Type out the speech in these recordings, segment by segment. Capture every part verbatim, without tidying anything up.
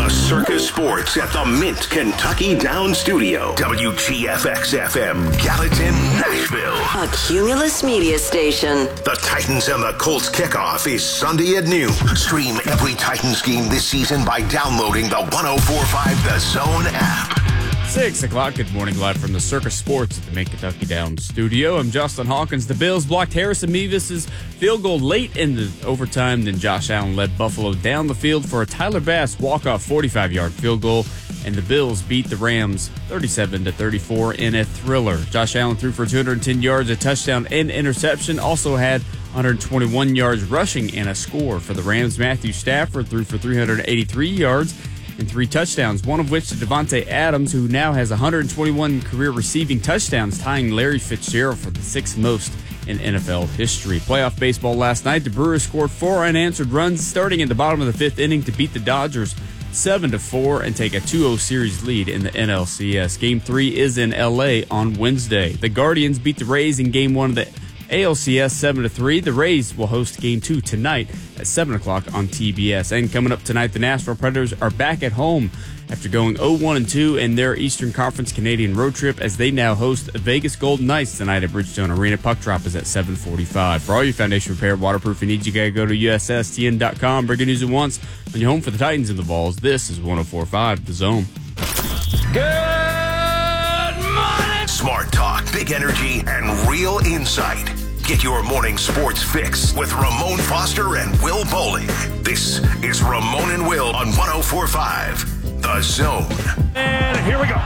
The Circus Sports at the Mint Kentucky Downs Studio. W G F X F M, Gallatin, Nashville. A Cumulus Media Station. The Titans and the Colts kickoff is Sunday at noon. Stream every Titans game this season by downloading the one oh four point five The Zone app. Six o'clock. Good morning, live from the Circus Sports at the Mint Kentucky Downs Studio. I'm Justin Hawkins. The Bills blocked Harrison Mevis' field goal late in the overtime. Then Josh Allen led Buffalo down the field for a Tyler Bass walk-off forty-five-yard field goal, and the Bills beat the Rams thirty-seven to thirty-four in a thriller. Josh Allen threw for two hundred ten yards, a touchdown, and interception. Also had one hundred twenty-one yards rushing and a score for the Rams. Matthew Stafford threw for three hundred eighty-three yards and three touchdowns, one of which to Devontae Adams, who now has one hundred twenty-one career receiving touchdowns, tying Larry Fitzgerald for the sixth most in N F L history. Playoff baseball last night, the Brewers scored four unanswered runs starting in the bottom of the fifth inning to beat the Dodgers seven to four and take a two oh series lead in the N L C S. Game three is in L A on Wednesday. The Guardians beat the Rays in game one of the A L C S seven to three. The Rays will host game two tonight at seven o'clock on T B S. And coming up tonight, the Nashville Predators are back at home after going oh one and two in their Eastern Conference Canadian road trip, as they now host Vegas Golden Knights tonight at Bridgestone Arena. Puck drop is at seven forty-five. For all your foundation repair, waterproofing needs, you got to go to U S S T N dot com. Breaking news at once on your home for the Titans and the Vols. This is one oh four point five The Zone. Good morning! Smart talk, big energy, and real insight. Get your morning sports fix with Ramon Foster and Will Bowling. This is Ramon and Will on one oh four point five The Zone. And here we go.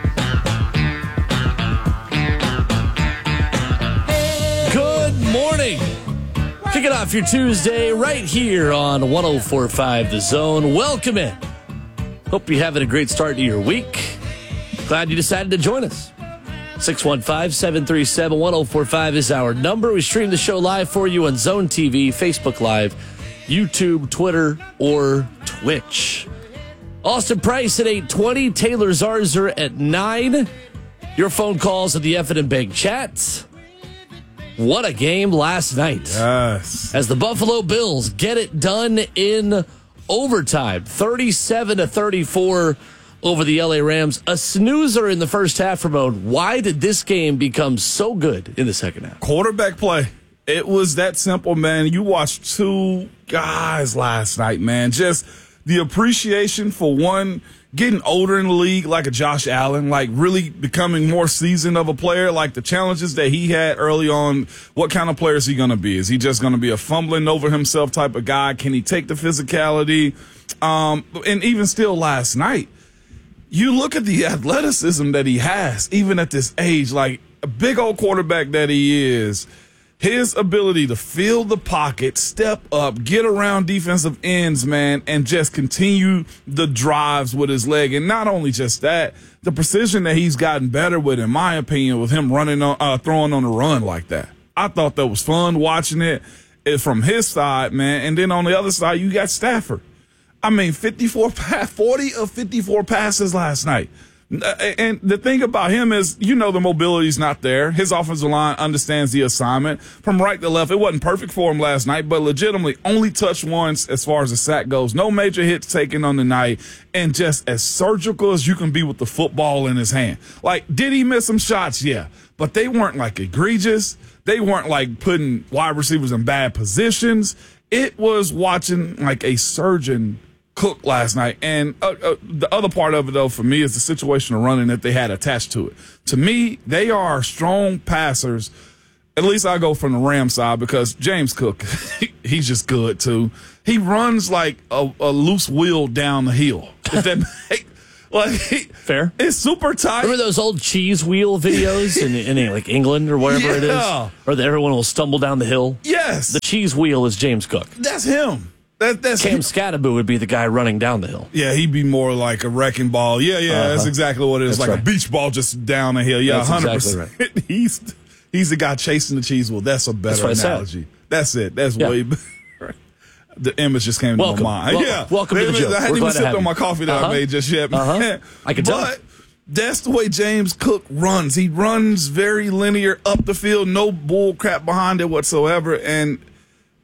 Good morning. Kicking off your Tuesday right here on one oh four point five The Zone. Welcome in. Hope you're having a great start to your week. Glad you decided to join us. six one five, seven three seven, one oh four five is our number. We stream the show live for you on Zone T V, Facebook Live, YouTube, Twitter, or Twitch. Austin Price at eight twenty, Taylor Zarzer at nine. Your phone calls at the F and Bank chat. What a game last night. Yes. As the Buffalo Bills get it done in overtime, thirty-seven to thirty-four over the L A Rams. A snoozer in the first half, Ramon. Why did this game become so good in the second half? Quarterback play. It was that simple, man. You watched two guys last night, man. Just the appreciation for one getting older in the league, like a Josh Allen, like really becoming more seasoned of a player, like the challenges that he had early on. What kind of player is he going to be? Is he just going to be a fumbling over himself type of guy? Can he take the physicality? Um, and even still last night, you look at the athleticism that he has, even at this age, like a big old quarterback that he is, his ability to fill the pocket, step up, get around defensive ends, man, and just continue the drives with his leg. And not only just that, the precision that he's gotten better with, in my opinion, with him running on, uh, throwing on the run like that. I thought that was fun watching it, it from his side, man. And then on the other side, you got Stafford. I mean, fifty-four, forty of fifty-four passes last night. And the thing about him is, you know, the mobility's not there. His offensive line understands the assignment. From right to left, it wasn't perfect for him last night, but legitimately only touched once as far as the sack goes. No major hits taken on the night, and just as surgical as you can be with the football in his hand. Like, did he miss some shots? Yeah. But they weren't, like, egregious. They weren't, like, putting wide receivers in bad positions. It was watching, like, a surgeon cook last night. And uh, uh, the other part of it, though, for me, is the situational running that they had attached to it. To me, they are strong passers. At least I go from the Rams side, because James Cook, he's just good, too. He runs like a, a loose wheel down the hill. If that make, like, Fair. It's super tight. Remember those old cheese wheel videos in, in like England or wherever yeah. it is? Or that everyone will stumble down the hill? Yes. The cheese wheel is James Cook. That's him. That, that's Cam Scatterbo would be the guy running down the hill. Yeah, he'd be more like a wrecking ball. Yeah, yeah, uh-huh. That's exactly what it is. That's like right. A beach ball just down the hill. Yeah, that's one hundred percent. Exactly right. he's, he's the guy chasing the cheese wheel. That's a better that's analogy. That's it. That's yeah. way better. The image just came welcome. to my mind. Welcome. Yeah. Welcome to the joke. I hadn't We're even sipped on on my coffee that uh-huh. I made just yet. Uh-huh. I can tell. But that's the way James Cook runs. He runs very linear up the field, no bull crap behind it whatsoever. And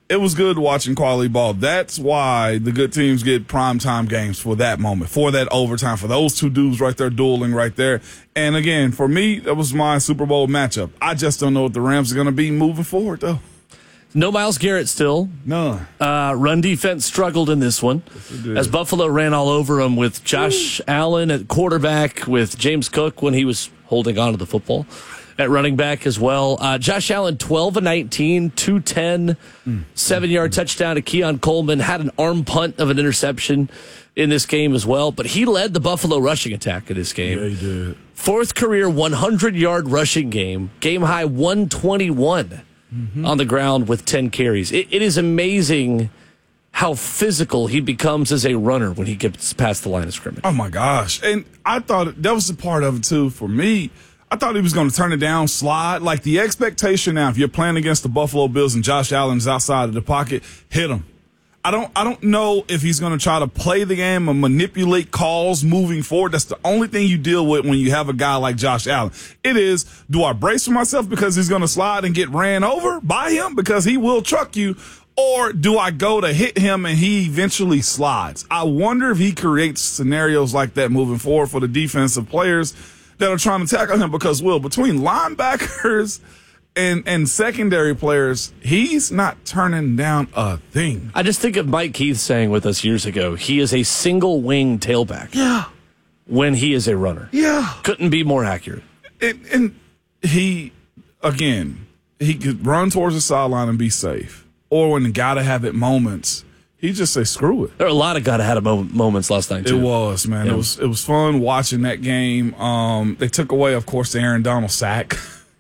it was good watching quality ball. That's why the good teams get primetime games for that moment, for that overtime, for those two dudes right there dueling right there. And again, for me, that was my Super Bowl matchup. I just don't know what the Rams are going to be moving forward, though. No Myles Garrett still. None. Uh, run defense struggled in this one Yes, as Buffalo ran all over him with Josh Ooh. Allen at quarterback, with James Cook when he was holding on to the football at running back as well. Uh, Josh Allen, twelve of nineteen, two ten, mm. seven-yard touchdown to Keon Coleman. Had an arm punt of an interception in this game as well. But he led the Buffalo rushing attack in this game. Yeah, he did. Fourth career one hundred-yard rushing game. Game high one twenty-one mm-hmm. on the ground with ten carries. It, it is amazing how physical he becomes as a runner when he gets past the line of scrimmage. Oh, my gosh. And I thought that was a part of it, too, for me. I thought he was going to turn it down, slide. Like, the expectation now, if you're playing against the Buffalo Bills and Josh Allen's outside of the pocket, hit him. I don't I don't know if he's going to try to play the game or manipulate calls moving forward. That's the only thing you deal with when you have a guy like Josh Allen. It is, do I brace for myself because he's going to slide and get ran over by him because he will truck you, or do I go to hit him and he eventually slides? I wonder if he creates scenarios like that moving forward for the defensive players that are trying to tackle him, because, Will, between linebackers and and secondary players, he's not turning down a thing. I just think of Mike Keith saying with us years ago, he is a single wing tailback. Yeah. When he is a runner. Yeah. Couldn't be more accurate. And, and he, again, he could run towards the sideline and be safe. Or when the gotta have it moments, he just say screw it. There are a lot of gotta have it moments last night too. It was, man. Yeah. It was it was fun watching that game. Um, they took away, of course, the Aaron Donald sack.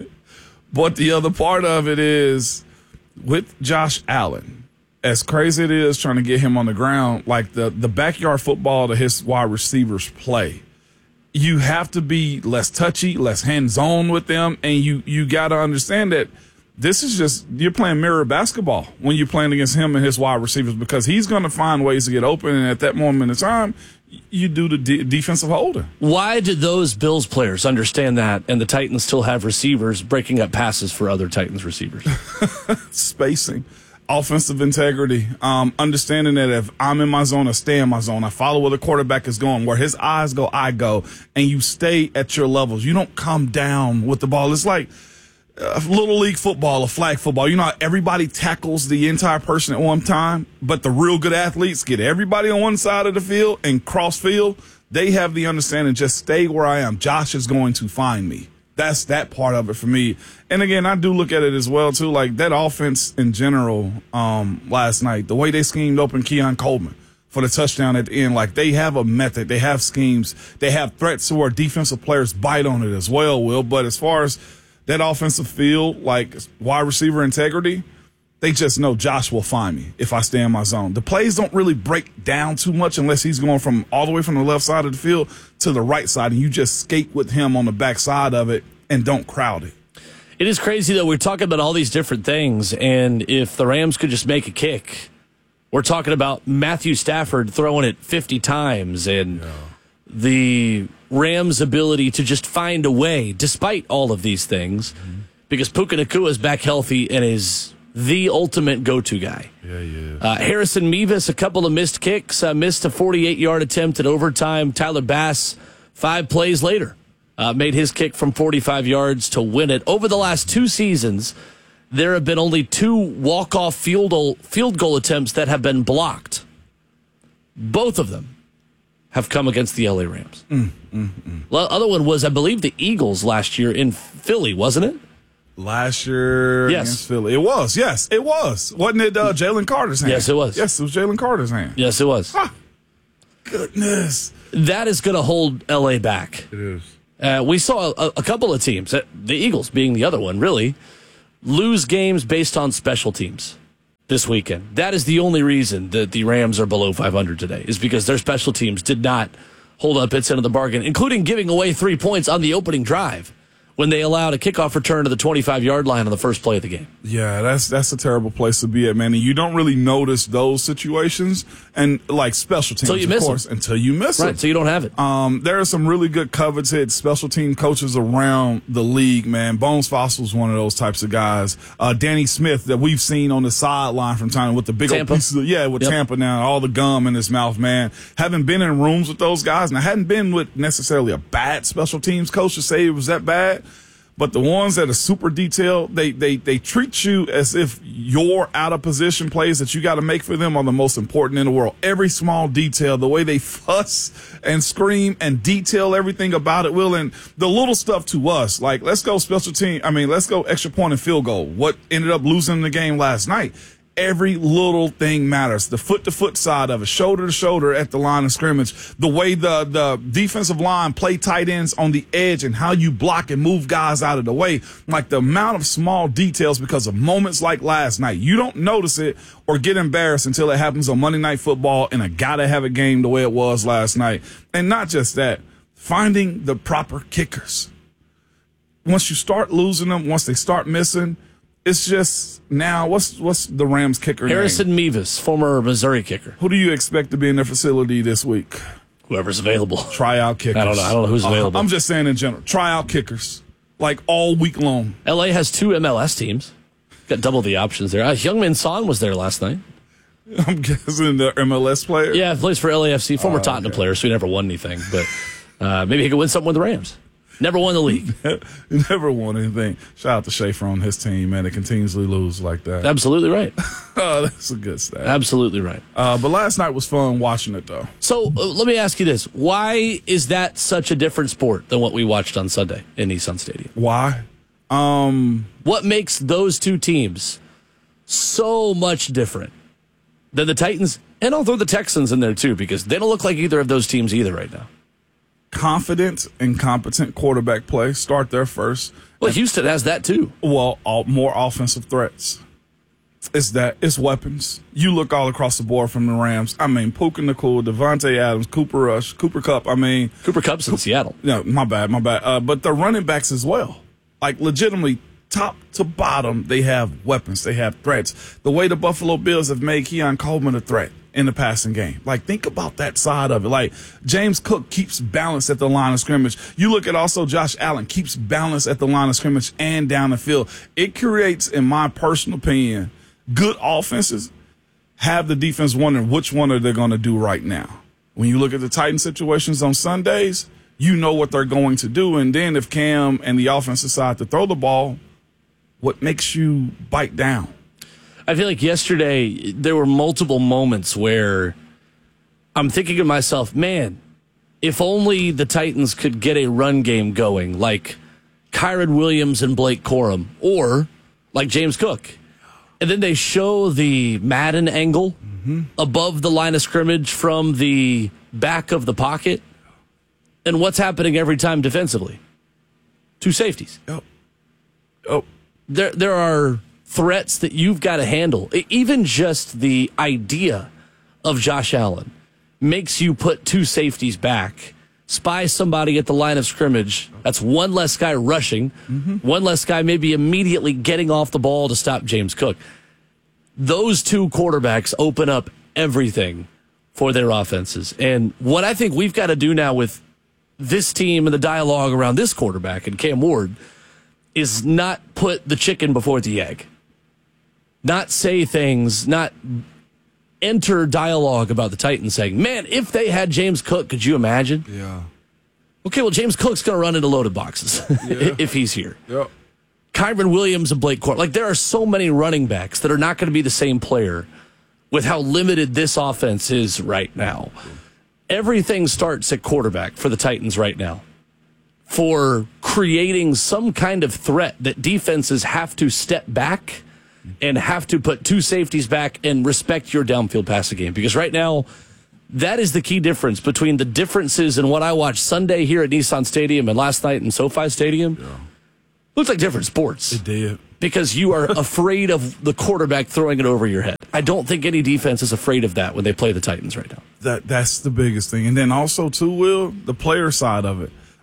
But the other part of it is with Josh Allen, as crazy it is trying to get him on the ground, like the, the backyard football that his wide receivers play, you have to be less touchy, less hands-on with them, and you, you got to understand that this is just, you're playing mirror basketball when you're playing against him and his wide receivers, because he's going to find ways to get open, and at that moment in time, you do the de- defensive holding. Why did those Bills players understand that, and the Titans still have receivers breaking up passes for other Titans receivers? Spacing, offensive integrity, um, understanding that if I'm in my zone, I stay in my zone. I follow where the quarterback is going. Where his eyes go, I go. And you stay at your levels. You don't come down with the ball. It's like Uh, little league football or flag football. You know how everybody tackles the entire person at one time, but the real good athletes get everybody on one side of the field and cross field. They have the understanding, just stay where I am. Josh is going to find me. That's that part of it for me. And again, I do look at it as well too, like that offense in general um, last night, the way they schemed open Keon Coleman for the touchdown at the end. Like, they have a method, they have schemes, they have threats where defensive players bite on it as well, Will. But as far as that offensive field, like wide receiver integrity, they just know Josh will find me if I stay in my zone. The plays don't really break down too much unless he's going from all the way from the left side of the field to the right side, and you just skate with him on the back side of it and don't crowd it. It is crazy, though. We're talking about all these different things, and if the Rams could just make a kick, we're talking about Matthew Stafford throwing it fifty times and yeah. the Rams' ability to just find a way, despite all of these things, mm-hmm. because Puka Nacua is back healthy and is the ultimate go-to guy. Yeah, yeah. Uh, Harrison Mevis, a couple of missed kicks, uh, missed a forty-eight-yard attempt at overtime. Tyler Bass, five plays later, uh, made his kick from forty-five yards to win it. Over the last two seasons, there have been only two walk-off field goal, field goal attempts that have been blocked. Both of them have come against the L A Rams. Mm, mm, mm. The other one was, I believe, the Eagles last year in Philly, wasn't it? Last year yes. against Philly. It was, yes, it was. Wasn't it uh, Jalen Carter's hand? Yes, it was. Yes, it was Jalen Carter's hand. Yes, it was. Ah, goodness. That is going to hold L A back. It is. Uh, we saw a, a couple of teams, the Eagles being the other one, really, lose games based on special teams this weekend. That is the only reason that the Rams are below five hundred today, is because their special teams did not hold up its end of the bargain, including giving away three points on the opening drive when they allowed a kickoff return to the twenty-five-yard line on the first play of the game. Yeah, that's that's a terrible place to be at, man. And you don't really notice those situations, and like special teams, until you of miss course, them. until you miss right, them. so you don't have it. Um, there are some really good coveted special team coaches around the league, man. Bones Fossil's one of those types of guys. Uh, Danny Smith that we've seen on the sideline from time with the big Tampa. old pieces of, yeah, with Yep. Tampa now, all the gum in his mouth, man. Haven't been in rooms with those guys, and I hadn't been with necessarily a bad special teams coach to say it was that bad. But the ones that are super detailed, they, they, they treat you as if your out of position plays that you got to make for them are the most important in the world. Every small detail, the way they fuss and scream and detail everything about it, Will, and the little stuff to us, like let's go special team. I mean, let's go extra point and field goal. What ended up losing the game last night? Every little thing matters. The foot-to-foot side of it, shoulder-to-shoulder at the line of scrimmage, the way the, the defensive line play tight ends on the edge and how you block and move guys out of the way. Like the amount of small details because of moments like last night. You don't notice it or get embarrassed until it happens on Monday Night Football in a gotta-have-it game the way it was last night. And not just that, finding the proper kickers. Once you start losing them, once they start missing, it's just now, what's what's the Rams kicker Harrison name? Mevis, former Missouri kicker. Who do you expect to be in their facility this week? Whoever's available. Tryout kickers. I don't know. I don't know who's available. Uh, I'm just saying in general. Tryout kickers. Like all week long. L A has two M L S teams. Got double the options there. Uh, Youngmin Son was there last night. I'm guessing the M L S player? Yeah, plays for L A F C, former Oh, Tottenham okay. player, so he never won anything. But uh, maybe he could win something with the Rams. Never won the league. Never won anything. Shout out to Schaefer on his team, man. They continuously lose like that. Absolutely right. Oh, that's a good stat. Absolutely right. Uh, but last night was fun watching it, though. So uh, let me ask you this. Why is that such a different sport than what we watched on Sunday in Nissan Stadium? Why? Um, What makes those two teams so much different than the Titans? And I'll throw the Texans in there, too, because they don't look like either of those teams either right now. confident and competent quarterback play. Start there first. Well, Houston has that, too. Well, all, more offensive threats. It's that. It's weapons. You look all across the board from the Rams. I mean, Puka Nacua, Devontae Adams, Cooper Rush, Cooper Kupp. I mean, Cooper Kupp's in Seattle. no, my bad, my bad. Uh, but the running backs as well. Like, legitimately, top to bottom, they have weapons. They have threats. The way the Buffalo Bills have made Keon Coleman a threat in the passing game. Like, think about that side of it. Like, James Cook keeps balance at the line of scrimmage. You look at also Josh Allen keeps balance at the line of scrimmage and down the field. It creates, in my personal opinion, good offenses have the defense wondering which one are they going to do right now. When you look at the Titan situations on Sundays, you know what they're going to do. And then if Cam and the offense decide to throw the ball, what makes you bite down? I feel like yesterday there were multiple moments where I'm thinking to myself, man, if only the Titans could get a run game going like Kyron Williams and Blake Corum or like James Cook. And then they show the Madden angle mm-hmm. above the line of scrimmage from the back of the pocket. And what's happening every time defensively? Two safeties. Oh. Oh. There, there are threats that you've got to handle. Even just the idea of Josh Allen makes you put two safeties back, spy somebody at the line of scrimmage. That's one less guy rushing, mm-hmm. one less guy maybe immediately getting off the ball to stop James Cook. Those two quarterbacks open up everything for their offenses. And what I think we've got to do now with this team and the dialogue around this quarterback and Cam Ward is not put the chicken before the egg. Not say things, not enter dialogue about the Titans saying, man, if they had James Cook, could you imagine? Yeah. Okay, well, James Cook's going to run into loaded boxes Yeah. if he's here. Yep. Kyron Williams and Blake Corum. Like, there are so many running backs that are not going to be the same player with how limited this offense is right now. Everything starts at quarterback for the Titans right now. For creating some kind of threat that defenses have to step back and have to put two safeties back and respect your downfield passing game. Because right now, that is the key difference between the differences in what I watched Sunday here at Nissan Stadium and last night in SoFi Stadium. Yeah. Looks like different sports. It did. Because you are afraid of the quarterback throwing it over your head. I don't think any defense is afraid of that when they play the Titans right now. That That's the biggest thing. And then also, too, Will, the player side of it.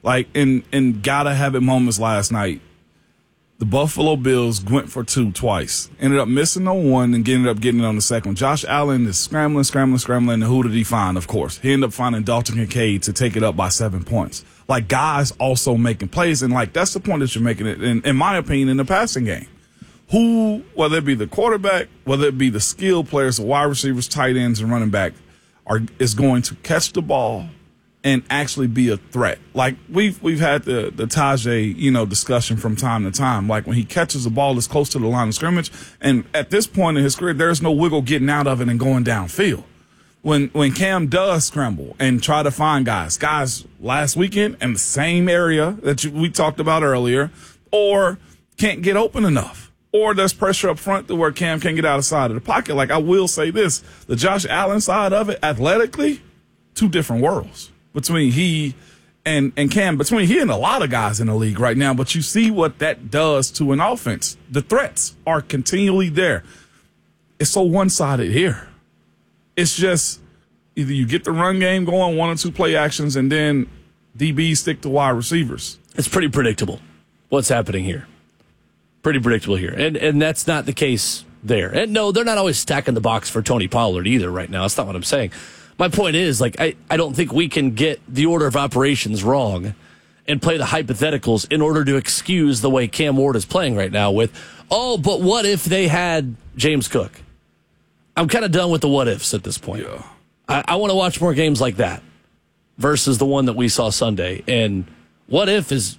Like, and, and gotta have it moments last night. The Buffalo Bills went for two twice. Ended up missing on one and ended up getting it on the second one. Josh Allen is scrambling, scrambling, scrambling. And who did he find, of course? He ended up finding Dalton Kincaid to take it up by seven points. Like, guys also making plays. And, like, that's the point that you're making, it in, in my opinion, in the passing game. Who, whether it be the quarterback, whether it be the skill players, the wide receivers, tight ends, and running back, are is going to catch the ball and actually be a threat. Like, we've we've had the the Tajay, you know, discussion from time to time. Like, when he catches the ball that's close to the line of scrimmage, and at this point in his career, there's no wiggle getting out of it and going downfield. When when Cam does scramble and try to find guys, guys last weekend in the same area that you, we talked about earlier, or can't get open enough, or there's pressure up front to where Cam can't get outside of the pocket. Like, I will say this, the Josh Allen side of it, athletically, two different worlds. Between he and, and Cam, between he and a lot of guys in the league right now, but you see what that does to an offense. The threats are continually there. It's so one-sided here. It's just either you get the run game going, one or two play actions, and then D Bs stick to wide receivers. It's pretty predictable what's happening here. Pretty predictable here. And and that's not the case there. And no, they're not always stacking the box for Tony Pollard either right now. That's not what I'm saying. My point is, like, I, I don't think we can get the order of operations wrong and play the hypotheticals in order to excuse the way Cam Ward is playing right now with, oh, but what if they had James Cook? I'm kind of done with the what ifs at this point. Yeah. I, I want to watch more games like that versus the one that we saw Sunday. And what if is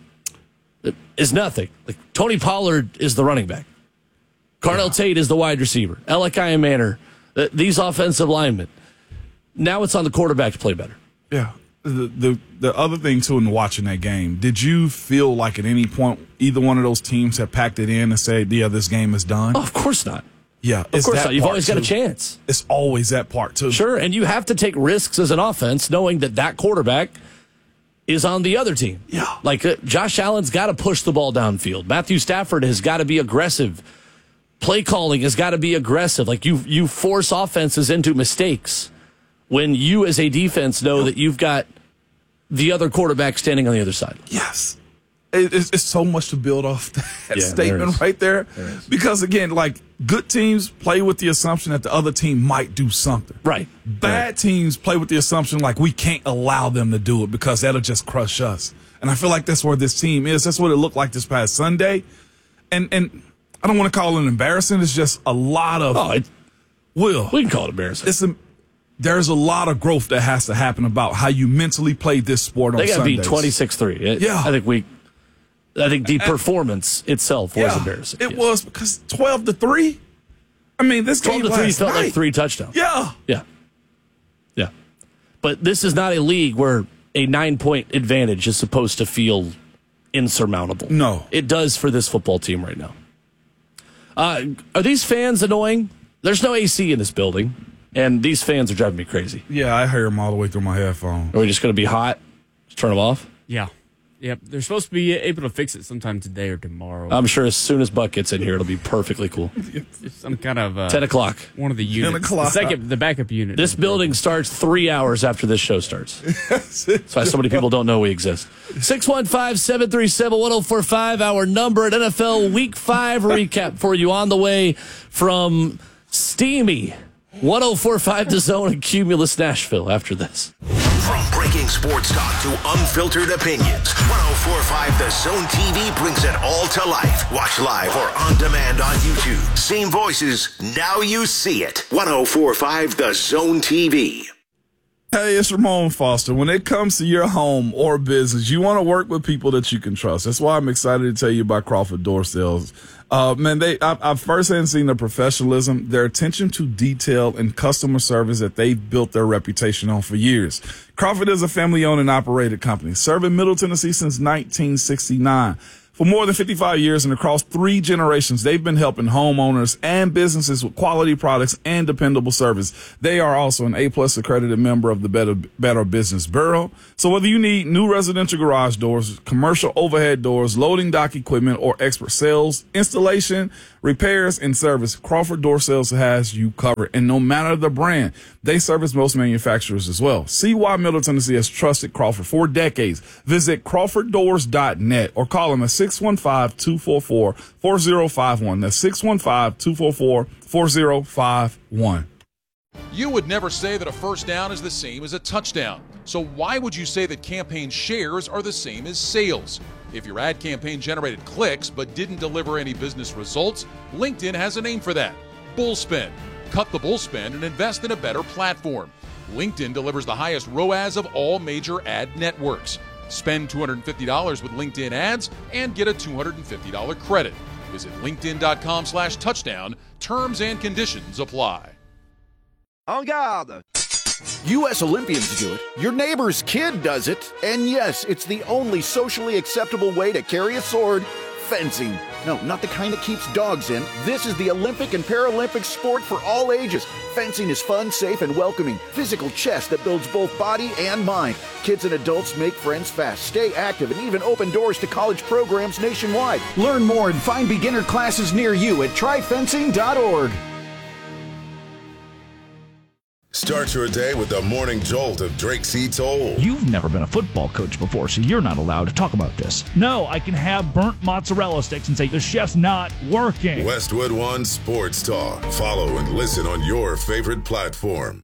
is nothing. Like, Tony Pollard is the running back. Carnell yeah. Tate is the wide receiver. Elikiah Manor, th- these offensive linemen. Now it's on the quarterback to play better. Yeah. The, the the other thing, too, in watching that game, did you feel like at any point either one of those teams had packed it in and said, yeah, this game is done? Oh, of course not. Yeah. Of course not. You've always got a chance. It's always that part, too. Sure, and you have to take risks as an offense knowing that that quarterback is on the other team. Yeah. Like, uh, Josh Allen's got to push the ball downfield. Matthew Stafford has got to be aggressive. Play calling has got to be aggressive. Like, you you force offenses into mistakes when you as a defense know that you've got the other quarterback standing on the other side. Yes. It, it's, it's so much to build off that yeah, statement there right there. there because, again, like, good teams play with the assumption that the other team might do something. Right. Bad right. teams play with the assumption, like, we can't allow them to do it because that'll just crush us. And I feel like that's where this team is. That's what it looked like this past Sunday. And and I don't want to call it embarrassing. It's just a lot of oh, it, Will. We can call it embarrassing. It's a, there's a lot of growth that has to happen about how you mentally play this sport on Sundays. They got to be twenty-six three. Yeah. I think we I think the performance itself was yeah, embarrassing. It yes. was because twelve to three. I mean, this game twelve to three last felt night, like three touchdowns. Yeah. Yeah. Yeah. But this is not a league where a nine-point advantage is supposed to feel insurmountable. No. It does for this football team right now. Uh, are these fans annoying? There's no A C in this building, and these fans are driving me crazy. Yeah, I hear them all the way through my headphones. Are we just going to be hot? Just turn them off? Yeah. Yep. They're supposed to be able to fix it sometime today or tomorrow. I'm sure as soon as Buck gets in here, it'll be perfectly cool. It's some kind of uh, ten o'clock. One of the units. ten o'clock. The second, the backup unit. This building starts three hours after this show starts. That's why so many people don't know we exist. six one five, seven three seven, one oh four five, our number at N F L Week five recap for you on the way from steamy one oh four five The Zone in Cumulus, Nashville after this. From breaking sports talk to unfiltered opinions, one oh four point five The Zone T V brings it all to life. Watch live or on demand on YouTube. Same voices, now you see it. one oh four point five The Zone T V. Hey, it's Ramon Foster. When it comes to your home or business, you want to work with people that you can trust. That's why I'm excited to tell you about Crawford Door Sales. Uh, man, they I, I've firsthand seen their professionalism, their attention to detail, and customer service that they've built their reputation on for years. Crawford is a family-owned and operated company, serving Middle Tennessee since nineteen sixty-nine. For more than fifty-five years and across three generations, they've been helping homeowners and businesses with quality products and dependable service. They are also an A-plus accredited member of the Better, Better Business Bureau. So whether you need new residential garage doors, commercial overhead doors, loading dock equipment, or expert sales, installation, repairs, and service, Crawford Door Sales has you covered. And no matter the brand, they service most manufacturers as well. See why Middle Tennessee has trusted Crawford for decades. Visit crawford doors dot net or call them at six one five, two four four, four zero five one. That's six one five, two four four, four zero five one. You would never say that a first down is the same as a touchdown. So why would you say that campaign shares are the same as sales? If your ad campaign generated clicks but didn't deliver any business results, LinkedIn has a name for that: Bullspend. Cut the bullspend and invest in a better platform. LinkedIn delivers the highest R O A S of all major ad networks. Spend two hundred fifty dollars with LinkedIn ads and get a two hundred fifty dollars credit. Visit linkedin.com slash touchdown. Terms and conditions apply. En garde! U S Olympians do it, your neighbor's kid does it, and yes, it's the only socially acceptable way to carry a sword: fencing. No, not the kind that keeps dogs in. This is the Olympic and Paralympic sport for all ages. Fencing is fun, safe, and welcoming. Physical chess that builds both body and mind. Kids and adults make friends fast, stay active, and even open doors to college programs nationwide. Learn more and find beginner classes near you at try fencing dot org. Start your day with the morning jolt of Drake C. Toll. You've never been a football coach before, so you're not allowed to talk about this. No, I can have burnt mozzarella sticks and say the chef's not working. Westwood One Sports Talk. Follow and listen on your favorite platform.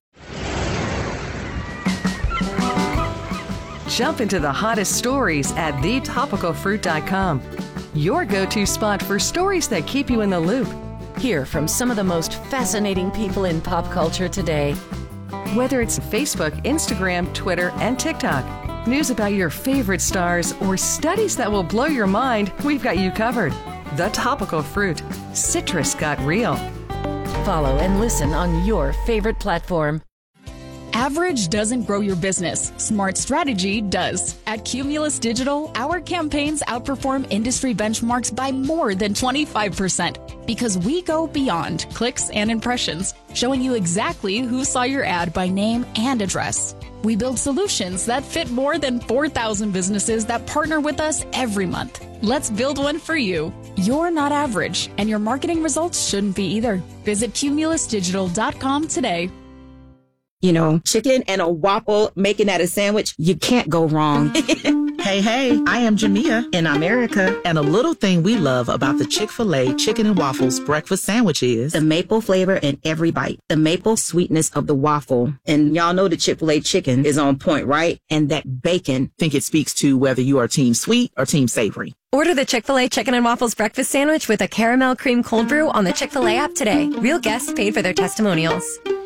Jump into the hottest stories at the topical fruit dot com. Your go-to spot for stories that keep you in the loop. Hear from some of the most fascinating people in pop culture today. Whether it's Facebook, Instagram, Twitter, and TikTok, news about your favorite stars, or studies that will blow your mind, we've got you covered. The Topical Fruit. Citrus got real. Follow and listen on your favorite platform. Average doesn't grow your business. Smart strategy does. At Cumulus Digital, our campaigns outperform industry benchmarks by more than twenty-five percent because we go beyond clicks and impressions, showing you exactly who saw your ad by name and address. We build solutions that fit more than four thousand businesses that partner with us every month. Let's build one for you. You're not average, and your marketing results shouldn't be either. Visit cumulus digital dot com today. You know, chicken and a waffle, making that a sandwich, you can't go wrong. Hey, hey, I am Jamia in America, and a little thing we love about the Chick-fil-A Chicken and Waffles breakfast sandwich is the maple flavor in every bite, the maple sweetness of the waffle. And y'all know the Chick-fil-A chicken is on point, right? And that bacon. Think it speaks to whether you are team sweet or team savory. Order the Chick-fil-A Chicken and Waffles breakfast sandwich with a caramel cream cold brew on the Chick-fil-A app today. Real guests paid for their testimonials.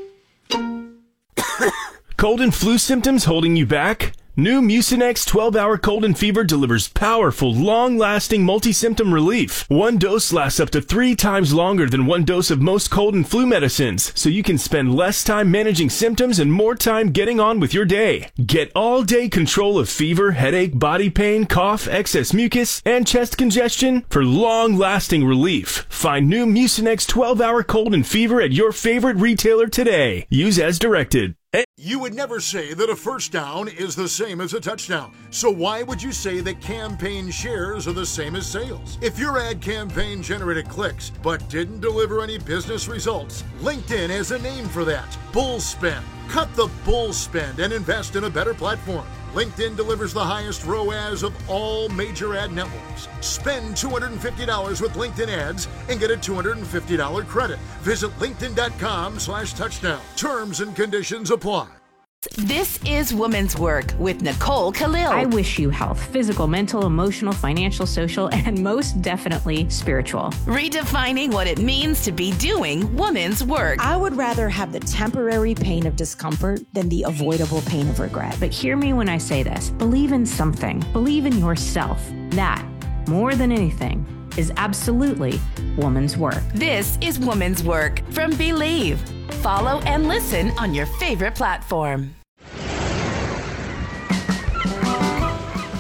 Cold and flu symptoms holding you back? New Mucinex twelve hour cold and fever delivers powerful, long-lasting multi-symptom relief. One dose lasts up to three times longer than one dose of most cold and flu medicines, so you can spend less time managing symptoms and more time getting on with your day. Get all-day control of fever, headache, body pain, cough, excess mucus, and chest congestion for long-lasting relief. Find new Mucinex twelve hour cold and fever at your favorite retailer today. Use as directed. You would never say that a first down is the same as a touchdown. So why would you say that campaign shares are the same as sales? If your ad campaign generated clicks but didn't deliver any business results, LinkedIn has a name for that: Bullspend. Cut the bull spend and invest in a better platform. LinkedIn delivers the highest R O A S of all major ad networks. Spend two hundred fifty dollars with LinkedIn ads and get a two hundred fifty dollars credit. Visit linkedin.com slash touchdown. Terms and conditions apply. This is Women's Work with Nicole Khalil. I wish you health, physical, mental, emotional, financial, social, and most definitely spiritual. Redefining what it means to be doing women's work. I would rather have the temporary pain of discomfort than the avoidable pain of regret. But hear me when I say this. Believe in something. Believe in yourself. That, more than anything, is absolutely woman's work. This is Woman's Work from Believe. Follow and listen on your favorite platform.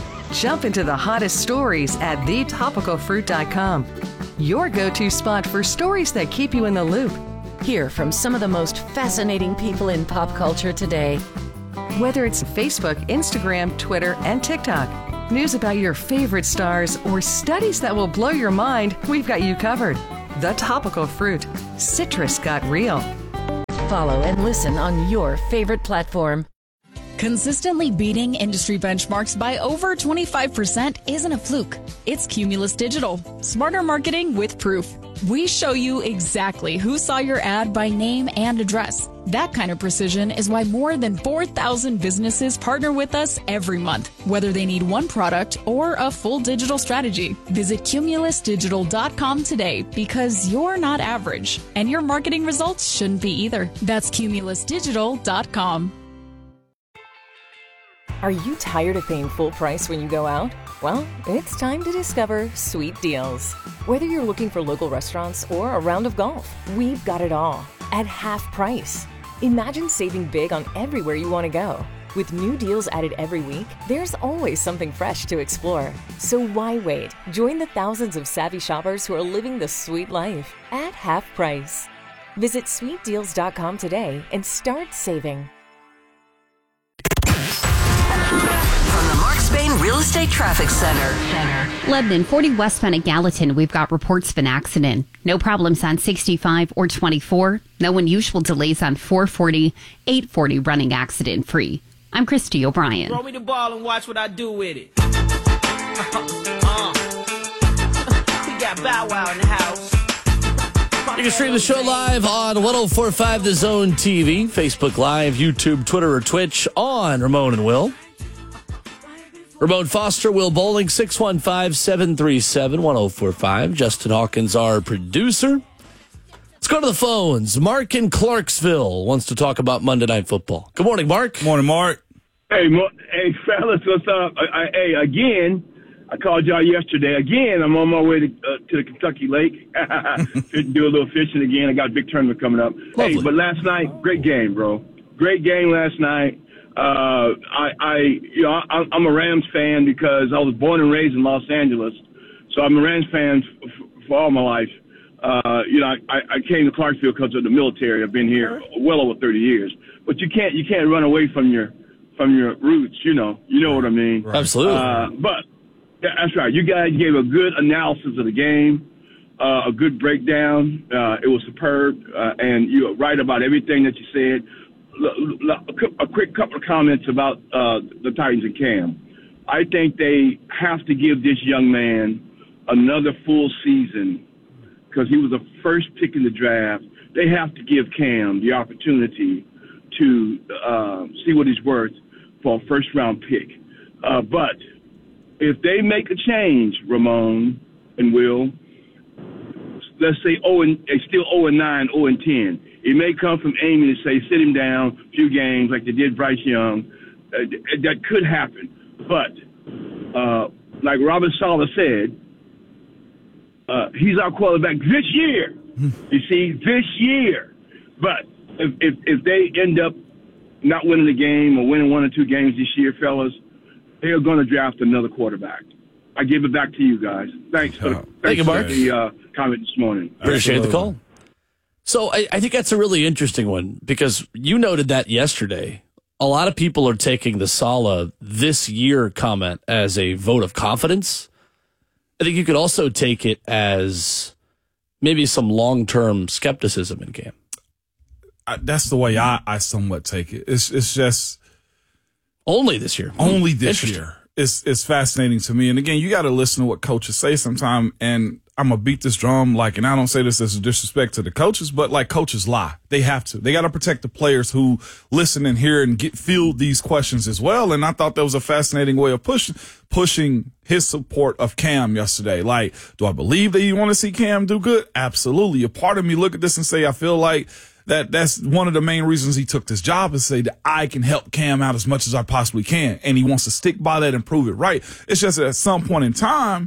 Jump into the hottest stories at the topical fruit dot com. Your go-to spot for stories that keep you in the loop. Hear from some of the most fascinating people in pop culture today. Whether it's Facebook, Instagram, Twitter, and TikTok, news about your favorite stars, or studies that will blow your mind, we've got you covered. The Topical Fruit. Citrus got real. Follow and listen on your favorite platform. Consistently beating industry benchmarks by over twenty-five percent isn't a fluke. It's Cumulus Digital. Smarter marketing with proof. We show you exactly who saw your ad by name and address. That kind of precision is why more than four thousand businesses partner with us every month, whether they need one product or a full digital strategy. Visit cumulus digital dot com today because you're not average, and your marketing results shouldn't be either. That's cumulus digital dot com. Are you tired of paying full price when you go out? Well, it's time to discover Sweet Deals. Whether you're looking for local restaurants or a round of golf, we've got it all at half price. Imagine saving big on everywhere you want to go. With new deals added every week, there's always something fresh to explore. So why wait? Join the thousands of savvy shoppers who are living the sweet life at half price. Visit sweet deals dot com today and start saving. From the Mark Spain Real Estate Traffic Center. Center. Lebanon, forty westbound at Gallatin, we've got reports of an accident. No problems on sixty-five or twenty-four. No unusual delays on four forty, eight forty running accident free. I'm Christy O'Brien. Throw me the ball and watch what I do with it. Uh, uh. We got Bow Wow in the house. You can stream the show live on ten forty-five The Zone T V, Facebook Live, YouTube, Twitter, or Twitch on Ramon and Will. Ramon Foster, Will Bowling, six one five, seven three seven, one oh four five. Justin Hawkins, our producer. Let's go to the phones. Mark in Clarksville wants to talk about Monday Night Football. Good morning, Mark. Morning, Mark. Hey, mo- hey, fellas, what's up? I, I, hey, again, I called y'all yesterday. Again, I'm on my way to, uh, to the Kentucky Lake. Do a little fishing again. I got a big tournament coming up. Lovely. Hey, but last night, great game, bro. Great game last night. Uh, I, I, you know, I, I'm a Rams fan because I was born and raised in Los Angeles, so I'm a Rams fan f- f- for all my life. Uh, you know, I, I came to Clarksville because of the military. I've been here well over thirty years. But you can't, you can't run away from your, from your roots. You know, you know what I mean. Right. Absolutely. Uh, but that's right. You guys gave a good analysis of the game, uh, a good breakdown. Uh, it was superb, uh, and you were right about everything that you said. A quick couple of comments about uh, the Titans and Cam. I think they have to give this young man another full season because he was the first pick in the draft. They have to give Cam the opportunity to uh, see what he's worth for a first-round pick. Uh, but if they make a change, Ramon and Will, let's say oh and still oh and nine, oh and ten. It may come from Amy to say, sit him down a few games like they did Bryce Young. Uh, that could happen. But uh, like Robert Saleh said, uh, he's our quarterback this year. You see, this year. But if, if if they end up not winning the game or winning one or two games this year, fellas, they are going to draft another quarterback. I give it back to you guys. Thanks for, Thank thanks you, Mark. for the uh, comment this morning. Appreciate the call. So I, I think that's a really interesting one because you noted that yesterday. A lot of people are taking the Saleh this year comment as a vote of confidence. I think you could also take it as maybe some long-term skepticism in Cam. I, that's the way I, I somewhat take it. It's it's just only this year. Only this year. It's it's fascinating to me. And again, you got to listen to what coaches say sometime. And I'm gonna beat this drum, like, and I don't say this as a disrespect to the coaches, but like coaches lie. They have to. They got to protect the players who listen and hear and get field these questions as well. And I thought that was a fascinating way of pushing pushing his support of Cam yesterday. Like, do I believe that you want to see Cam do good? Absolutely. A part of me look at this and say, I feel like that that's one of the main reasons he took this job, is say that I can help Cam out as much as I possibly can. And he wants to stick by that and prove it right. It's just that at some point in time,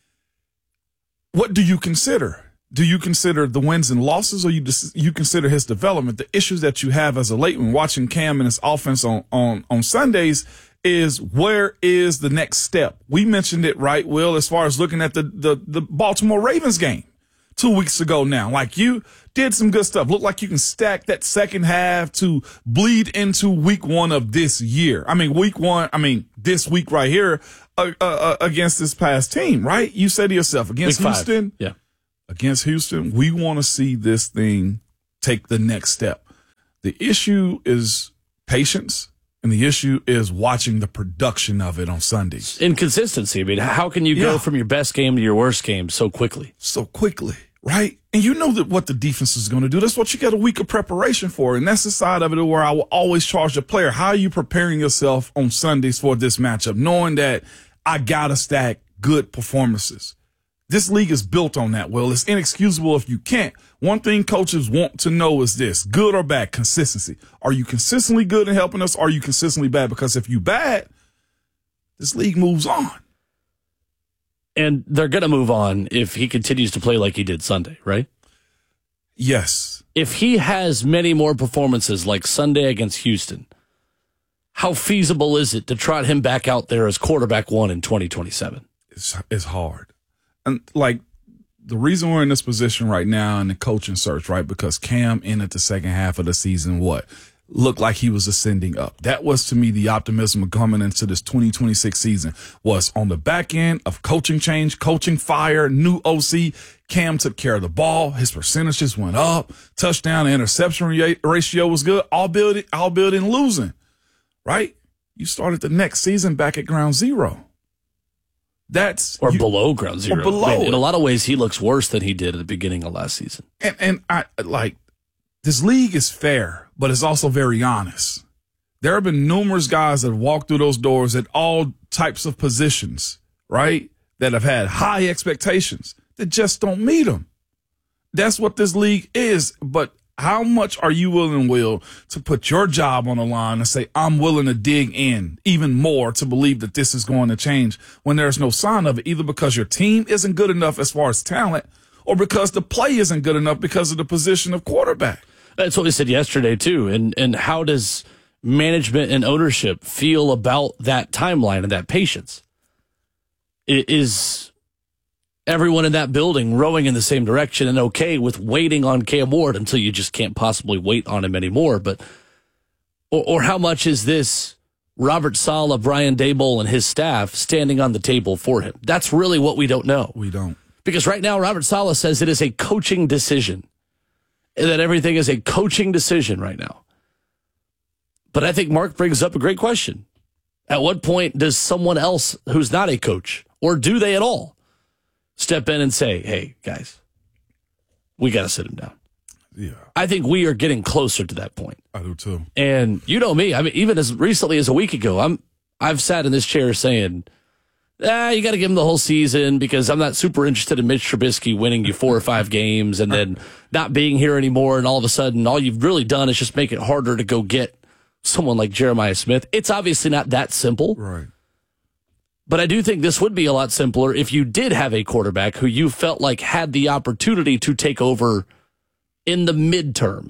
what do you consider? Do you consider the wins and losses, or you just, you consider his development? The issues that you have as a late when watching Cam and his offense on, on, on Sundays is where is the next step? We mentioned it, right, Will, as far as looking at the, the, the Baltimore Ravens game two weeks ago now. Like, you did some good stuff. Looked like you can stack that second half to bleed into week one of this year. I mean, week one, I mean, this week right here uh, uh, against this past team, right? You say to yourself, against week Houston, five. Yeah. against Houston, we want to see this thing take the next step. The issue is patience. And the issue is watching the production of it on Sundays. Inconsistency. I mean, how can you yeah. go from your best game to your worst game so quickly? So quickly, right? And you know that what the defense is going to do. That's what you got a week of preparation for. And that's the side of it where I will always charge the player. How are you preparing yourself on Sundays for this matchup, knowing that I got to stack good performances? This league is built on that, Will. It's inexcusable if you can't. One thing coaches want to know is this, good or bad, consistency. Are you consistently good in helping us? Or are you consistently bad? Because if you bad, this league moves on. And they're going to move on if he continues to play like he did Sunday, right? Yes. If he has many more performances like Sunday against Houston, how feasible is it to trot him back out there as quarterback one in twenty twenty-seven? It's, it's hard. And like the reason we're in this position right now in the coaching search, right? Because Cam ended the second half of the season, what? Looked like he was ascending up. That was, to me, the optimism of coming into this twenty twenty-six season was on the back end of coaching change, coaching fire, new O C. Cam took care of the ball. His percentages went up. Touchdown to interception ratio was good. All building, all building losing, right? You started the next season back at ground zero. That's or you, below ground zero. Or below. I mean, in a lot of ways, he looks worse than he did at the beginning of last season. And, and I like this league is fair, but it's also very honest. There have been numerous guys that have walked through those doors at all types of positions, right? That have had high expectations that just don't meet them. That's what this league is. But how much are you willing, Will, to put your job on the line and say, I'm willing to dig in even more to believe that this is going to change when there's no sign of it, either because your team isn't good enough as far as talent or because the play isn't good enough because of the position of quarterback? That's what we said yesterday, too. And, and how does management and ownership feel about that timeline and that patience? It is everyone in that building rowing in the same direction and okay with waiting on Cam Ward until you just can't possibly wait on him anymore? But or, or how much is this Robert Saleh, Brian Daboll, and his staff standing on the table for him? That's really what we don't know. We don't. Because right now, Robert Saleh says it is a coaching decision, and that everything is a coaching decision right now. But I think Mark brings up a great question. At what point does someone else who's not a coach, or do they at all, step in and say, hey, guys, we got to sit him down? Yeah. I think we are getting closer to that point. I do too. And you know me, I mean, even as recently as a week ago, I'm, I've sat in this chair saying, ah, you got to give him the whole season because I'm not super interested in Mitch Trubisky winning you four or five games and then not being here anymore. And all of a sudden, all you've really done is just make it harder to go get someone like Jeremiah Smith. It's obviously not that simple. Right. But I do think this would be a lot simpler if you did have a quarterback who you felt like had the opportunity to take over in the midterm.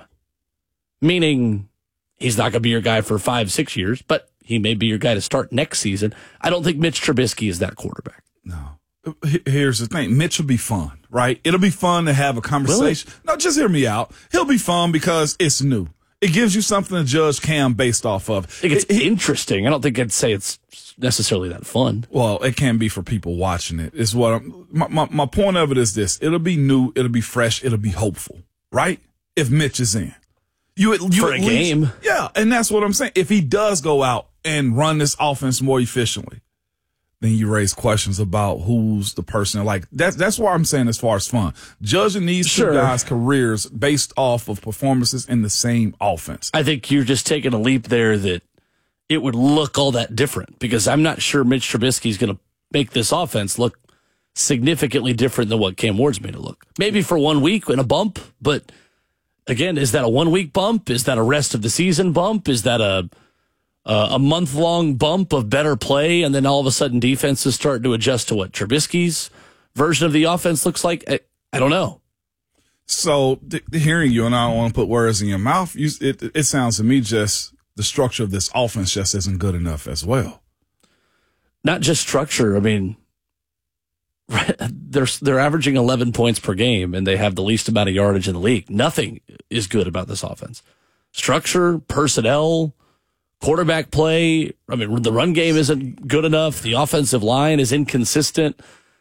Meaning he's not going to be your guy for five, six years, but he may be your guy to start next season. I don't think Mitch Trubisky is that quarterback. No. Here's the thing. Mitch will be fun, right? It'll be fun to have a conversation. No, just hear me out. He'll be fun because it's new. It gives you something to judge Cam based off of. I think it's it, interesting. I don't think I'd say it's necessarily that fun. Well, it can be for people watching it. Is what I'm, my, my my point of it is this: it'll be new, it'll be fresh, it'll be hopeful, right? If Mitch is in, you, you for at a least, game, yeah, and that's what I'm saying. If he does go out and run this offense more efficiently, then you raise questions about who's the person. Like that's that's why I'm saying as far as fun, judging these sure. two guys' careers based off of performances in the same offense. I think you're just taking a leap there that it would look all that different because I'm not sure Mitch Trubisky is going to make this offense look significantly different than what Cam Ward's made it look. Maybe for one week and a bump, but again, is that a one week bump? Is that a rest of the season bump? Is that a Uh, a month-long bump of better play, and then all of a sudden defenses start to adjust to what Trubisky's version of the offense looks like? I, I don't know. So th- hearing you, and I don't want to put words in your mouth, you, it, it sounds to me just the structure of this offense just isn't good enough as well. not just structure. I mean, they're they're averaging eleven points per game, and they have the least amount of yardage in the league. Nothing is good about this offense. Structure, personnel, quarterback play. I mean, the run game isn't good enough. The offensive line is inconsistent.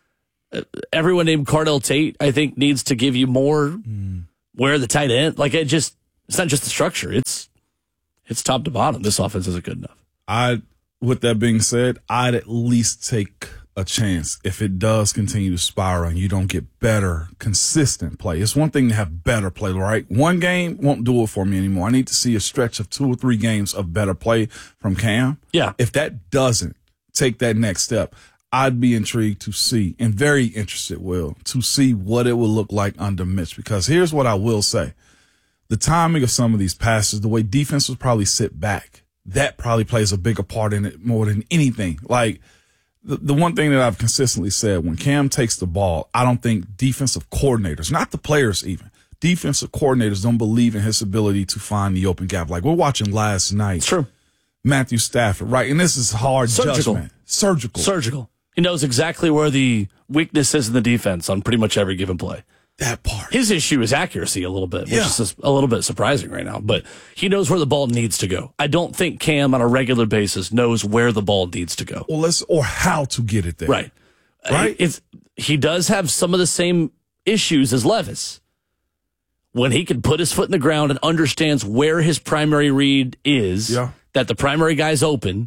Everyone named Cardell Tate, I think, needs to give you more. Mm. Where the tight end, like it just, it's not just the structure. It's it's top to bottom. This offense isn't good enough. I, with that being said, I'd at least take a chance if it does continue to spiral and you don't get better, consistent play. It's one thing to have better play, right? One game won't do it for me anymore. I need to see a stretch of two or three games of better play from Cam. Yeah. If that doesn't take that next step, I'd be intrigued to see, and very interested, Will, to see what it will look like under Mitch. Because here's what I will say. The timing of some of these passes, the way defenses probably sit back, that probably plays a bigger part in it more than anything. Like, the, the one thing that I've consistently said, when Cam takes the ball, I don't think defensive coordinators, not the players even, defensive coordinators don't believe in his ability to find the open gap. Like, we're watching last night. It's true. Matthew Stafford, right? And this is hard Surgical. judgment. Surgical. Surgical. He knows exactly where the weakness is in the defense on pretty much every given play. That part. His issue is accuracy a little bit, which Yeah. is just a little bit surprising right now. But he knows where the ball needs to go. I don't think Cam on a regular basis knows where the ball needs to go. Well, let's, or how to get it there. Right. Right. It's, he does have some of the same issues as Levis. When he can put his foot in the ground and understands where his primary read is, Yeah. that the primary guy's open,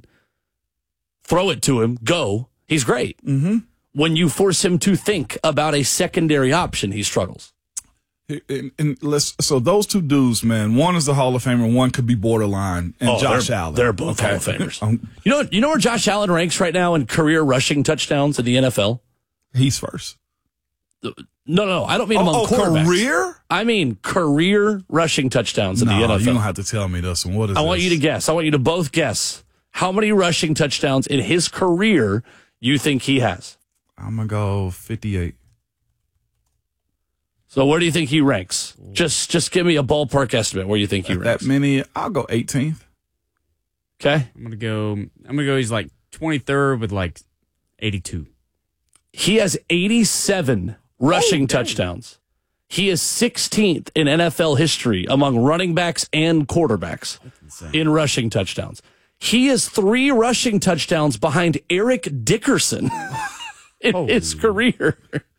throw it to him, go. He's great. Mm-hmm. When you force him to think about a secondary option, he struggles. And, and let's, so those two dudes, man, one is the Hall of Famer, one could be borderline, and Oh, Josh they're, Allen. They're both Okay. Hall of Famers. Um, you know, you know where Josh Allen ranks right now in career rushing touchdowns in the N F L? He's first. No, no, I don't mean Oh, among oh, quarterbacks. career? I mean career rushing touchdowns in No, the N F L. you don't have to tell me this one. What is I this? want you to guess. I want you to both guess how many rushing touchdowns in his career you think he has. I'm going to go fifty-eight. So where do you think he ranks? Just just give me a ballpark estimate where you think he At ranks. that many, I'll go eighteenth. Okay. I'm gonna go. I'm gonna go. He's like twenty-third with like eighty-two. He has eighty-seven rushing oh, touchdowns. He is sixteenth in N F L history among running backs and quarterbacks in rushing touchdowns. He is three rushing touchdowns behind Eric Dickerson in oh. his career.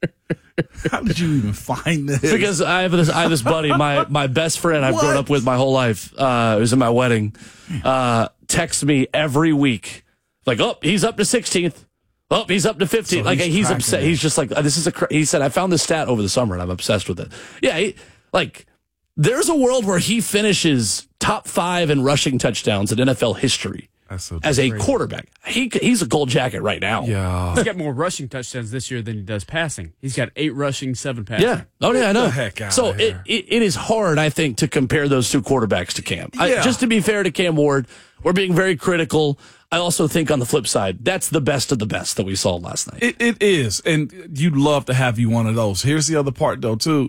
How did you even find this? Because I have this, I have this buddy, my my best friend I've what? grown up with my whole life. Uh, it was in my wedding. Uh, texts me every week, like, oh, he's up to sixteenth. Oh, he's up to fifteenth. So like he's, he's upset. It. He's just like, this is a. Cra-. He said, I found this stat over the summer and I'm obsessed with it. Yeah, he, like there's a world where he finishes top five in rushing touchdowns in N F L history. So as a quarterback. He he's a gold jacket right now. Yeah. He's got more rushing touchdowns this year than he does passing. He's got eight rushing, seven passing. Yeah. Oh, yeah, I know. Get the heck out so of it, here. it, it is hard, I think, to compare those two quarterbacks to Cam. Yeah. I, just to be fair to Cam Ward, we're being very critical. I also think on the flip side, that's the best of the best that we saw last night. It, it is. And you'd love to have you one of those. Here's the other part, though, too.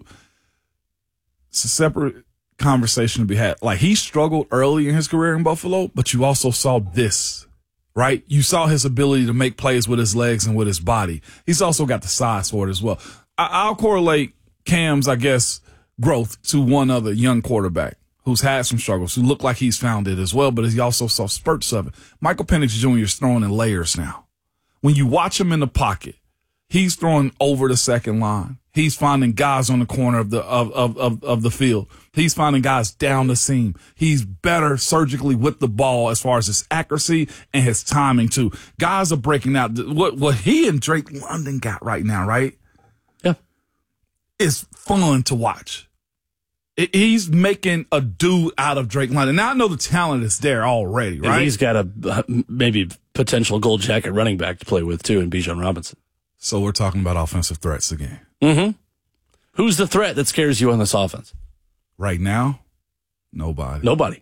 It's a separate conversation to be had. Like, he struggled early in his career in Buffalo, but you also saw this. Right? You saw his ability to make plays with his legs and with his body. He's also got the size for it as well. I- I'll correlate Cam's, I guess, growth to one other young quarterback who's had some struggles, who looked like he's found it as well, but he also saw spurts of it. Michael Penix Junior is throwing in layers now. When you watch him in the pocket, he's throwing over the second line. He's finding guys on the corner of the of, of, of, of the field. He's finding guys down the seam. He's better surgically with the ball as far as his accuracy and his timing, too. Guys are breaking out. What what he and Drake London got right now, right? Yeah. It's fun to watch. It, he's making a dude out of Drake London. Now, I know the talent is there already, right? And he's got a uh, maybe potential gold jacket running back to play with, too, in Bijan Robinson. So we're talking about offensive threats again. Mm-hmm. Who's the threat that scares you on this offense? Right now, nobody. Nobody.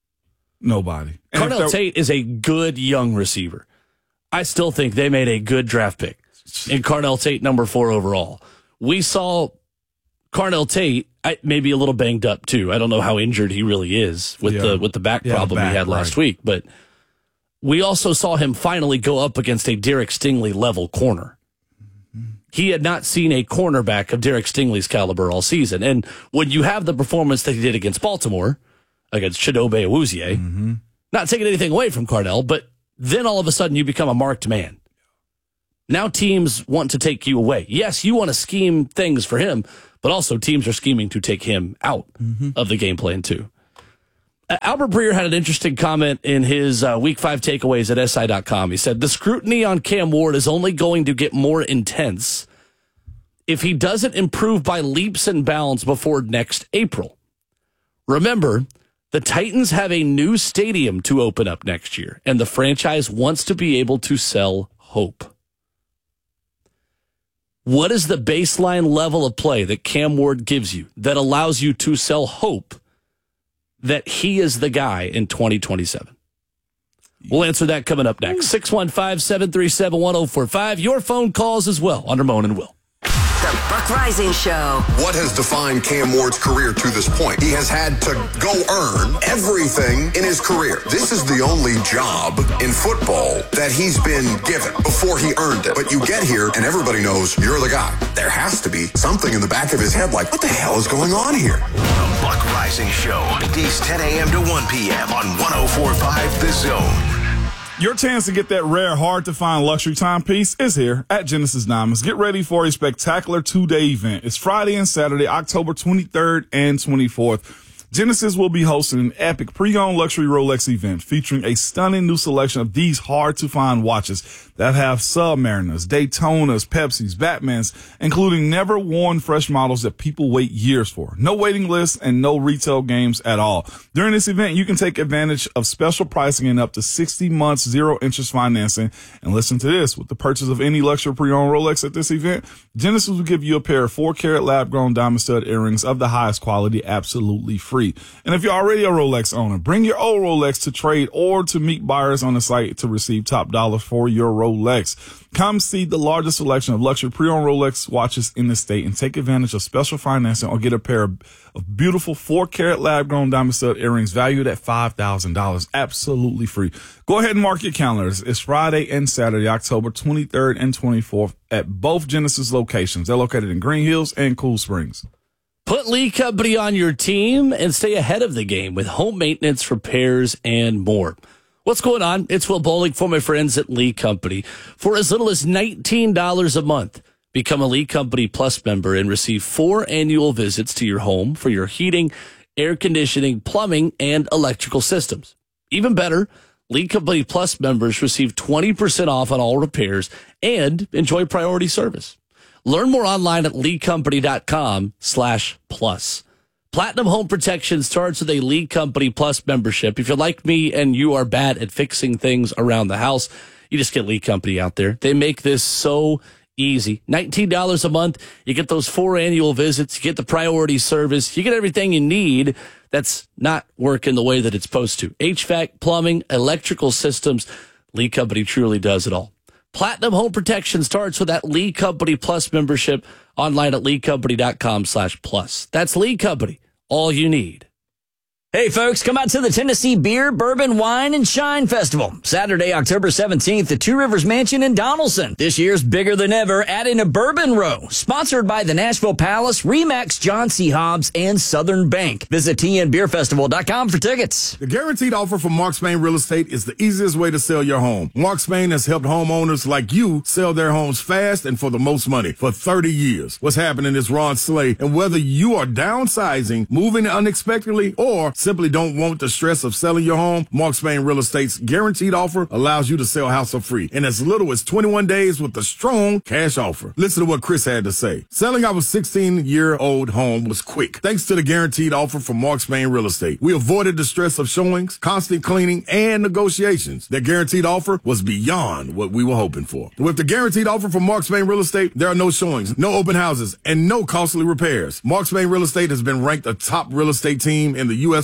Nobody. Cardell Tate is a good young receiver. I still think they made a good draft pick in Cardell Tate, number four overall. We saw Cardell Tate maybe a little banged up too. I don't know how injured he really is with yeah. the with the back yeah, problem back, he had last right. week, but we also saw him finally go up against a Derek Stingley level corner. He had not seen a cornerback of Derek Stingley's caliber all season. And when you have the performance that he did against Baltimore, against Chidobe Awuzie, mm-hmm. not taking anything away from Cardell, but then all of a sudden you become a marked man. Now teams want to take you away. Yes, you want to scheme things for him, but also teams are scheming to take him out mm-hmm. of the game plan too. Uh, Albert Breer had an interesting comment in his uh, week five takeaways at S I dot com. He said, the scrutiny on Cam Ward is only going to get more intense if he doesn't improve by leaps and bounds before next April. Remember, the Titans have a new stadium to open up next year, and the franchise wants to be able to sell hope. What is the baseline level of play that Cam Ward gives you that allows you to sell hope that he is the guy in twenty twenty-seven? We'll answer that coming up next. six one five, seven three seven, one oh four five. Your phone calls as well on Ramon and Will. The Buck Rising Show. What has defined Cam Ward's career to this point? He has had to go earn everything in his career. This is the only job in football that he's been given before he earned it. But you get here and everybody knows you're the guy. There has to be something in the back of his head like, what the hell is going on here? The Buck Rising Show. Weekdays ten a.m. to one p.m. on one oh four point five The Zone. Your chance to get that rare, hard-to-find luxury timepiece is here at Genesis Diamonds. Get ready for a spectacular two-day event. It's Friday and Saturday, October twenty-third and twenty-fourth. Genesis will be hosting an epic pre-owned luxury Rolex event featuring a stunning new selection of these hard-to-find watches that have Submariners, Daytonas, Pepsis, Batmans, including never-worn fresh models that people wait years for. No waiting lists and no retail games at all. During this event, you can take advantage of special pricing and up to sixty months zero-interest financing. And listen to this, with the purchase of any luxury pre-owned Rolex at this event, Genesis will give you a pair of four-carat lab-grown diamond stud earrings of the highest quality absolutely free. And if you're already a Rolex owner, bring your old Rolex to trade or to meet buyers on the site to receive top dollar for your Rolex. Come see the largest selection of luxury pre-owned Rolex watches in the state and take advantage of special financing or get a pair of, of beautiful four-carat lab-grown diamond stud earrings valued at five thousand dollars. Absolutely free. Go ahead and mark your calendars. It's Friday and Saturday, October twenty-third and twenty-fourth at both Genesis locations. They're located in Green Hills and Cool Springs. Put Lee Company on your team and stay ahead of the game with home maintenance, repairs, and more. What's going on? It's Will Bowling for my friends at Lee Company. For as little as nineteen dollars a month, become a Lee Company Plus member and receive four annual visits to your home for your heating, air conditioning, plumbing, and electrical systems. Even better, Lee Company Plus members receive twenty percent off on all repairs and enjoy priority service. Learn more online at leecompany.com slash plus. Platinum Home Protection starts with a Lee Company Plus membership. If you're like me and you are bad at fixing things around the house, you just get Lee Company out there. They make this so easy. nineteen dollars a month. You get those four annual visits. You get the priority service. You get everything you need that's not working the way that it's supposed to. H V A C, plumbing, electrical systems. Lee Company truly does it all. Platinum Home Protection starts with that Lee Company Plus membership online at leecompany.com slash plus. That's Lee Company, all you need. Hey, folks, come out to the Tennessee Beer, Bourbon, Wine, and Shine Festival. Saturday, October seventeenth at Two Rivers Mansion in Donaldson. This year's bigger than ever, adding a Bourbon Row. Sponsored by the Nashville Palace, Remax, John C. Hobbs, and Southern Bank. Visit T N beer festival dot com for tickets. The guaranteed offer from Mark Spain Real Estate is the easiest way to sell your home. Mark Spain has helped homeowners like you sell their homes fast and for the most money for thirty years. What's happening is Ron Slay, and whether you are downsizing, moving unexpectedly, or simply don't want the stress of selling your home, Mark Spain Real Estate's guaranteed offer allows you to sell hassle-free in as little as twenty-one days with a strong cash offer. Listen to what Chris had to say. Selling our sixteen-year-old home was quick thanks to the guaranteed offer from Mark Spain Real Estate. We avoided the stress of showings, constant cleaning, and negotiations. That guaranteed offer was beyond what we were hoping for. With the guaranteed offer from Mark Spain Real Estate, there are no showings, no open houses, and no costly repairs. Mark Spain Real Estate has been ranked a top real estate team in the U S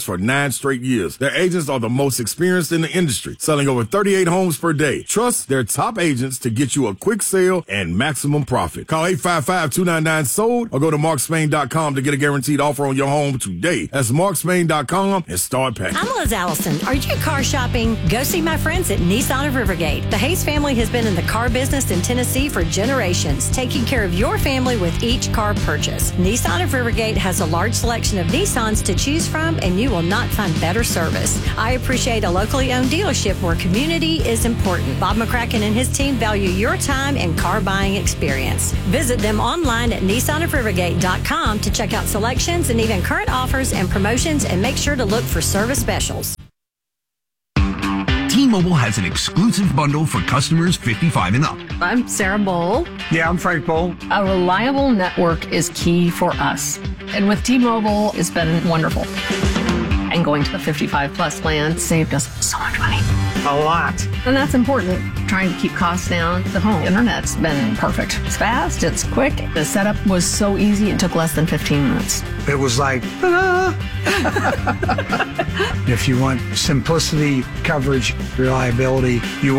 for nine straight years. Their agents are the most experienced in the industry, selling over thirty-eight homes per day. Trust their top agents to get you a quick sale and maximum profit. Call eight five five, two nine nine, sold or go to mark spain dot com to get a guaranteed offer on your home today. That's mark spain dot com and start packing. I'm Liz Allison. Are you car shopping? Go see my friends at Nissan of Rivergate. The Hayes family has been in the car business in Tennessee for generations, taking care of your family with each car purchase. Nissan of Rivergate has a large selection of Nissans to choose from, and you will not find better service. I appreciate a locally owned dealership where community is important. Bob McCracken and his team value your time and car buying experience. Visit them online at nissan of rivergate dot com to check out selections and even current offers and promotions, and make sure to look for service specials. T-Mobile has an exclusive bundle for customers fifty-five and up. I'm Sarah Bowl. Yeah, I'm Frank Bowl. A reliable network is key for us. And with T-Mobile, it's been wonderful. And going to the fifty-five plus plan saved us so much money. A lot. And that's important. Trying to keep costs down. The home internet's been perfect. It's fast, it's quick. The setup was so easy, it took less than fifteen minutes. It was like, ta-da! If you want simplicity, coverage, reliability, you